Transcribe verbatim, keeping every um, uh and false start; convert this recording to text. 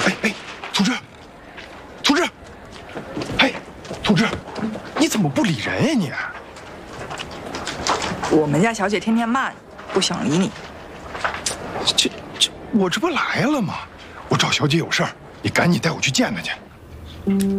哎哎，同志，同志，哎，同志，你怎么不理人呀我们家小姐天天骂你，不想理你。 这这，我这不来了吗？我找小姐有事儿，你赶紧带我去见她去。